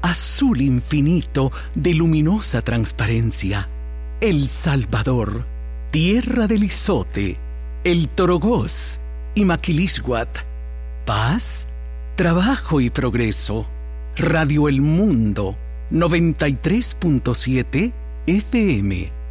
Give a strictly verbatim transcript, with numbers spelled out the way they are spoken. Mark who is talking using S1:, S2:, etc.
S1: azul infinito de luminosa transparencia. El Salvador, tierra del Izote, el Torogós y Maquilisguat. Paz, trabajo y progreso. Radio El Mundo, noventa y tres punto siete F M.